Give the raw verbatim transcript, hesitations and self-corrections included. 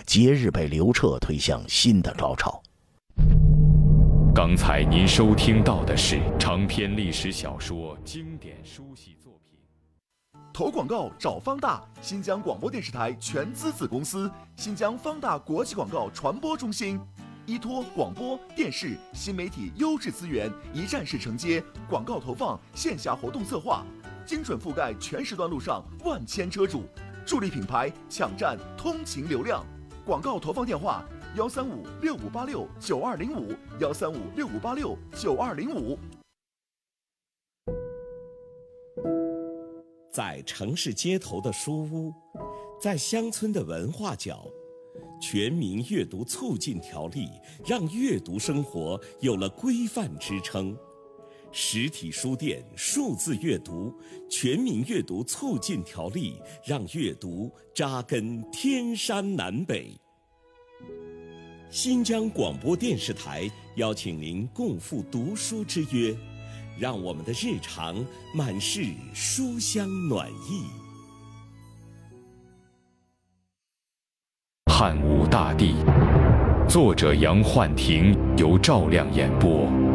节日被刘彻推向新的高潮。 刚才您收听到的是长篇历史小说经典书系作品。 投广告找方大，新疆广播电视台全资子公司，新疆方大国际广告传播中心，依托广播电视新媒体优质资源，一站式承接广告投放、线下活动策划，精准覆盖全时段路上万千车主，助力品牌抢占通勤流量。广告投放电话：幺三五六五八六九二零五，幺三五六五八六九二零五。 在城市街头的书屋，在乡村的文化角，全民阅读促进条例让阅读生活有了规范支撑。实体书店数字阅读，全民阅读促进条例让阅读扎根天山南北。新疆广播电视台邀请您共赴读书之约，让我们的日常满是书香暖意。 汉武大帝，作者杨焕庭，由赵亮演播。